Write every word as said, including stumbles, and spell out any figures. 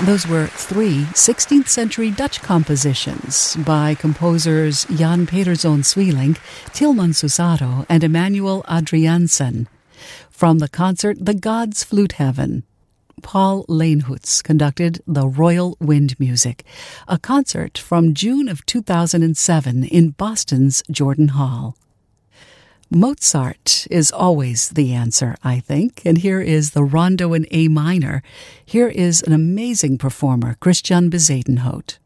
Those were three sixteenth-century Dutch compositions by composers Jan Pederzoon Sweelinck, Tilman Susaro, and Emmanuel Adriaansen. From the concert The Gods Flute Heaven, Paul Leenhoets conducted the Royal Wind Music, a concert from June of two thousand seven in Boston's Jordan Hall. Mozart is always the answer, I think, and here is the Rondo in A minor. Here is an amazing performer, Christian Bezuidenhout.